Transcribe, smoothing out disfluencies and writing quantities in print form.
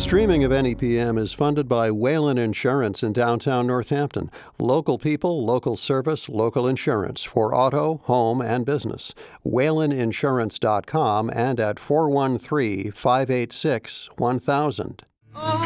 Streaming of NEPM is funded by Whalen Insurance in downtown Northampton. Local people, local service, local insurance for auto, home, and business. WhalenInsurance.com and at 413-586-1000.